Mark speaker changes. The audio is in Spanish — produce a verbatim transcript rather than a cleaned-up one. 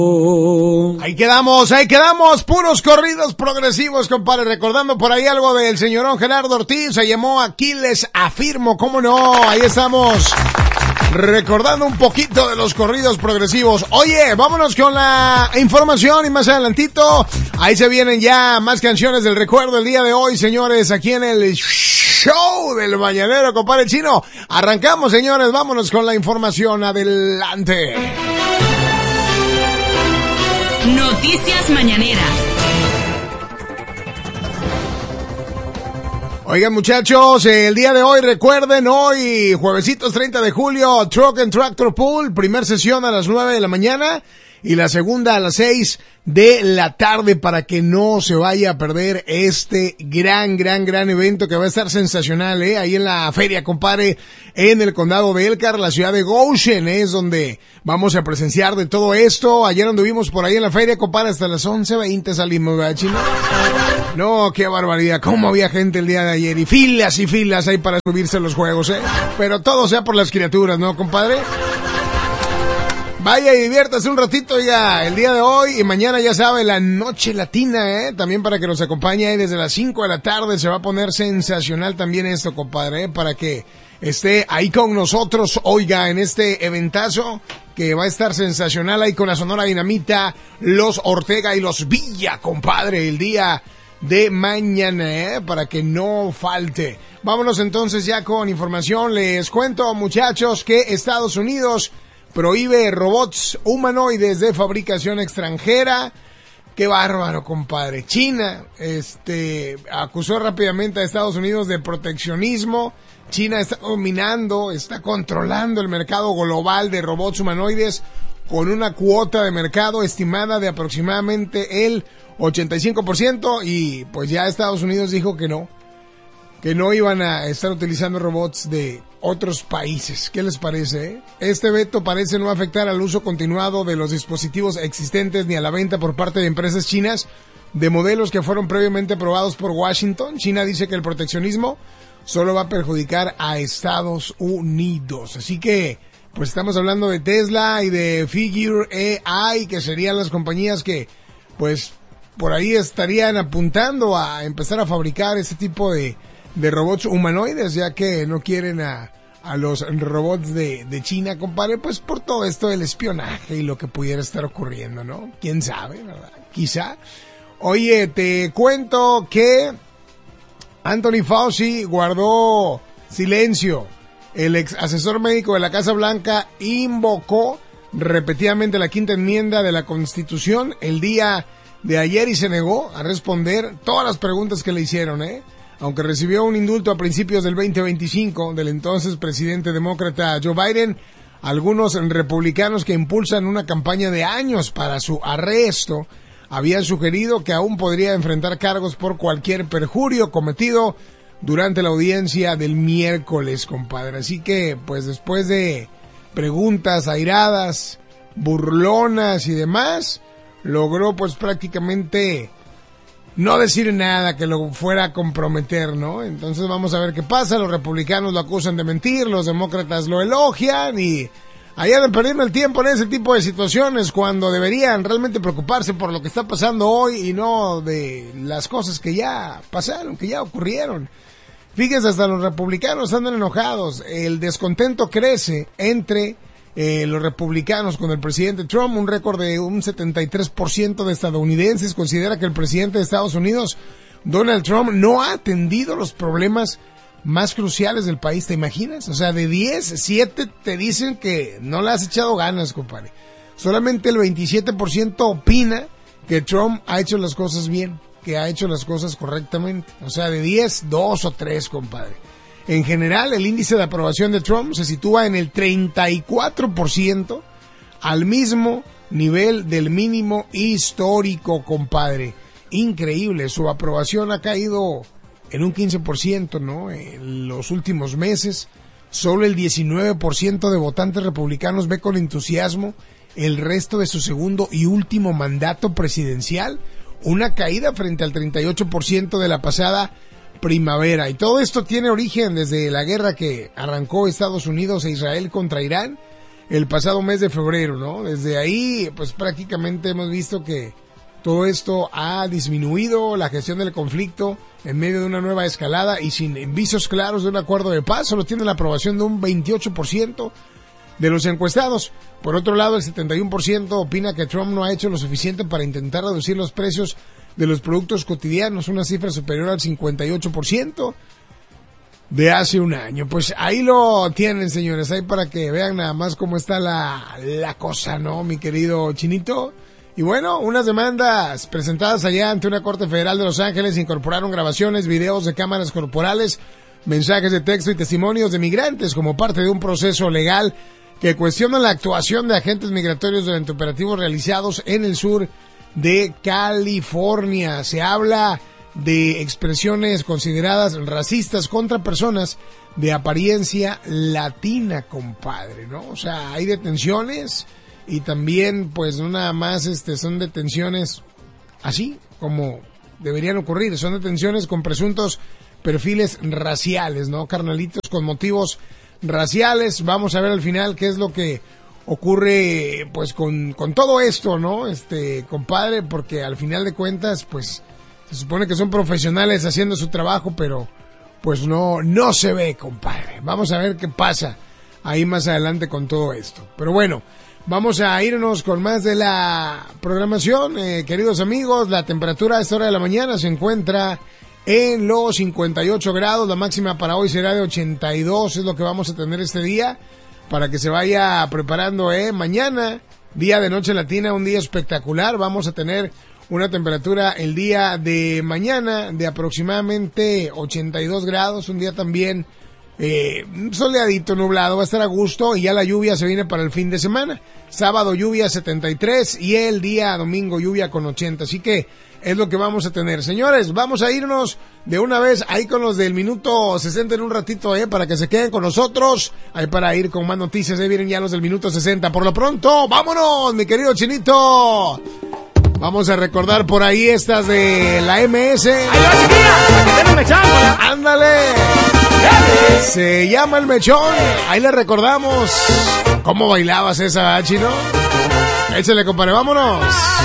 Speaker 1: Ahí quedamos, ahí quedamos, puros corridos progresivos, compadre, recordando por ahí algo del señorón Gerardo Ortiz, se llamó Aquiles Afirmo, cómo no, ahí estamos, recordando un poquito de los corridos progresivos. Oye, vámonos con la información y más adelantito, ahí se vienen ya más canciones del recuerdo el día de hoy, señores, aquí en el show del mañanero, compadre Chino. Arrancamos, señores, vámonos con la información, adelante.
Speaker 2: Noticias mañaneras.
Speaker 1: Oigan, muchachos, el día de hoy, recuerden, hoy, juevesitos treinta de julio, Truck and Tractor Pool, primer sesión a las nueve de la mañana y la segunda a las seis de la tarde para que no se vaya a perder este gran, gran, gran evento que va a estar sensacional, eh, ahí en la feria, compadre, en el condado de Elkhart, la ciudad de Goshen, eh, es donde vamos a presenciar de todo esto. Ayer anduvimos por ahí en la feria, compadre, hasta las once veinte salimos, ¿verdad, Chino? No, qué barbaridad, cómo había gente el día de ayer, y filas y filas ahí para subirse los juegos, eh, pero todo sea por las criaturas, ¿no, compadre? Vaya y diviértase un ratito, ya el día de hoy y mañana, ya sabe, la noche latina, eh, también para que nos acompañe ahí desde las cinco de la tarde, se va a poner sensacional también esto, compadre, eh, para que esté ahí con nosotros, oiga, en este eventazo que va a estar sensacional ahí con la Sonora Dinamita, los Ortega y los Villa, compadre, el día de mañana, eh, para que no falte. Vámonos entonces ya con información, les cuento, muchachos, que Estados Unidos prohíbe robots humanoides de fabricación extranjera. Qué bárbaro, compadre. China, este, acusó rápidamente a Estados Unidos de proteccionismo. China está dominando, está controlando el mercado global de robots humanoides con una cuota de mercado estimada de aproximadamente el ochenta y cinco por ciento y pues ya Estados Unidos dijo que no, que no iban a estar utilizando robots de otros países. ¿Qué les parece? Eh? Este veto parece no afectar al uso continuado de los dispositivos existentes ni a la venta por parte de empresas chinas de modelos que fueron previamente aprobados por Washington. China dice que el proteccionismo solo va a perjudicar a Estados Unidos. Así que, pues estamos hablando de Tesla y de Figure A I, que serían las compañías que, pues, por ahí estarían apuntando a empezar a fabricar este tipo de de robots humanoides, ya que no quieren a, a los robots de, de China, compadre, pues por todo esto del espionaje y lo que pudiera estar ocurriendo, ¿no? ¿Quién sabe, verdad? Quizá. Oye, te cuento que Anthony Fauci guardó silencio. El ex asesor médico de la Casa Blanca invocó repetidamente la quinta enmienda de la Constitución el día de ayer y se negó a responder todas las preguntas que le hicieron, ¿eh? Aunque recibió un indulto a principios del veinte veinticinco del entonces presidente demócrata Joe Biden, algunos republicanos que impulsan una campaña de años para su arresto habían sugerido que aún podría enfrentar cargos por cualquier perjurio cometido durante la audiencia del miércoles, compadre. Así que, pues después de preguntas airadas, burlonas y demás, logró pues prácticamente no decir nada que lo fuera a comprometer, ¿no? Entonces vamos a ver qué pasa. Los republicanos lo acusan de mentir, los demócratas lo elogian y ahí andan perdiendo el tiempo en ese tipo de situaciones cuando deberían realmente preocuparse por lo que está pasando hoy y no de las cosas que ya pasaron, que ya ocurrieron. Fíjense, hasta los republicanos andan enojados. El descontento crece entre Eh, los republicanos con el presidente Trump. Un récord de un setenta y tres por ciento de estadounidenses considera que el presidente de Estados Unidos, Donald Trump, no ha atendido los problemas más cruciales del país. ¿Te imaginas? O sea, de diez, siete te dicen que no le has echado ganas, compadre. Solamente el veintisiete por ciento opina que Trump ha hecho las cosas bien, que ha hecho las cosas correctamente. O sea, de diez, dos o tres, compadre. En general, el índice de aprobación de Trump se sitúa en el treinta y cuatro por ciento, al mismo nivel del mínimo histórico, compadre. Increíble, su aprobación ha caído en un quince por ciento, ¿no? En los últimos meses, solo el diecinueve por ciento de votantes republicanos ve con entusiasmo el resto de su segundo y último mandato presidencial, una caída frente al treinta y ocho por ciento de la pasada primavera. Y todo esto tiene origen desde la guerra que arrancó Estados Unidos e Israel contra Irán. el pasado mes de febrero, ¿no? Desde ahí, pues prácticamente hemos visto que todo esto ha disminuido, la gestión del conflicto en medio de una nueva escalada y sin visos claros de un acuerdo de paz, solo tiene la aprobación de un veintiocho por ciento de los encuestados. Por otro lado, el setenta y uno por ciento opina que Trump no ha hecho lo suficiente para intentar reducir los precios de los productos cotidianos, una cifra superior al cincuenta y ocho por ciento de hace un año. Pues ahí lo tienen, señores, ahí para que vean nada más cómo está la, la cosa, ¿no, mi querido Chinito? Y bueno, unas demandas presentadas allá ante una corte federal de Los Ángeles incorporaron grabaciones, videos de cámaras corporales, mensajes de texto y testimonios de migrantes como parte de un proceso legal que cuestionan la actuación de agentes migratorios durante operativos realizados en el sur de California. Se habla de expresiones consideradas racistas contra personas de apariencia latina, compadre, ¿no? O sea, hay detenciones y también, pues, no nada más este, son detenciones así como deberían ocurrir, son detenciones con presuntos perfiles raciales, ¿no? Carnalitos con motivos raciales. Vamos a ver al final qué es lo que ocurre, pues, con, con todo esto, ¿no? Este, compadre, porque al final de cuentas, pues, se supone que son profesionales haciendo su trabajo, pero pues no, no se ve, compadre. Vamos a ver qué pasa ahí más adelante con todo esto. Pero bueno, vamos a irnos con más de la programación, eh, queridos amigos. La temperatura a esta hora de la mañana se encuentra en los cincuenta y ocho grados. La máxima para hoy será de ochenta y dos, es lo que vamos a tener este día, para que se vaya preparando, eh. Mañana, día de Noche Latina, un día espectacular. Vamos a tener una temperatura el día de mañana de aproximadamente ochenta y dos grados, un día también eh, soleadito, nublado, va a estar a gusto y ya la lluvia se viene para el fin de semana. Sábado lluvia setenta y tres y el día domingo lluvia con ochenta, así que es lo que vamos a tener. Señores, vamos a irnos de una vez ahí con los del minuto sesenta en un ratito, eh, para que se queden con nosotros, ahí para ir con más noticias. Ahí vienen ya los del minuto sesenta. Por lo pronto, vámonos, mi querido Chinito. Vamos a recordar por ahí estas de la M S.
Speaker 3: ¡Ahí va, chiquilla! ¡Para que tenga un mechón!
Speaker 1: ¡Ándale! Se llama El Mechón. Ahí le recordamos cómo bailabas esa, Chino. Échale, compadre, vámonos.